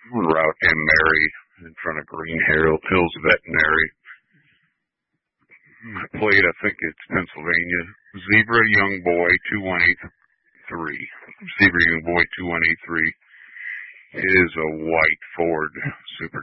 Route M. Mary in front of Green Hills Veterinary. Plate, I think it's Pennsylvania. Zebra Young Boy 2183. Zebra Young Boy 2183 is a white Ford Super